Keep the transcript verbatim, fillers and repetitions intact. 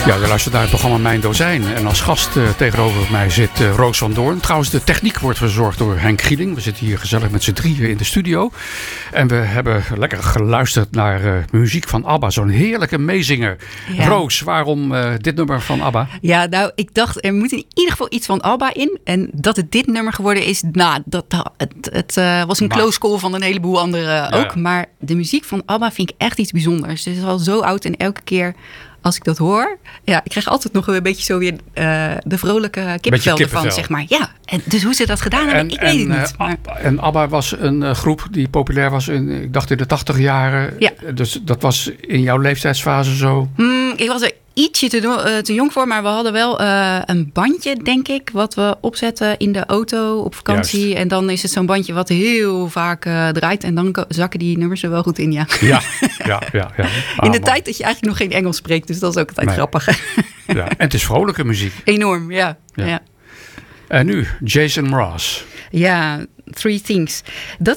Ja, je luistert naar het programma Mijn Dozijn. En als gast uh, tegenover mij zit uh, Roos van Doorn. Trouwens, de techniek wordt verzorgd door Henk Gieling. We zitten hier gezellig met z'n drieën in de studio. En we hebben lekker geluisterd naar uh, muziek van ABBA. Zo'n heerlijke meezinger. Ja. Roos, waarom uh, dit nummer van ABBA? Ja, nou, ik dacht, er moet in ieder geval iets van ABBA in. En dat het dit nummer geworden is, nou, dat, het, het uh, was een maar, close call van een heleboel anderen ja, ook. Ja. Maar de muziek van ABBA vind ik echt iets bijzonders. Het is al zo oud en elke keer als ik dat hoor, ja, ik krijg altijd nog een beetje zo weer uh, de vrolijke kippenvel ervan, zeg maar. Ja, en dus hoe ze dat gedaan hebben, ik en, weet het niet. Uh, maar... En ABBA was een uh, groep die populair was in, ik dacht in de tachtig jaren. Ja. Dus dat was in jouw leeftijdsfase zo? Mm, ik was er ietsje te, uh, te jong voor, maar we hadden wel uh, een bandje, denk ik, wat we opzetten in de auto op vakantie. Juist. En dan is het zo'n bandje wat heel vaak uh, draait en dan zakken die nummers er wel goed in, ja. Ja, ja, ja. ja. Ah, in de man. tijd dat je eigenlijk nog geen Engels spreekt, dus dat is ook altijd nee. grappig. Ja, en het is vrolijke muziek. Enorm, ja. ja. ja. En nu, Jason Mraz. Ja, Three Things. Dat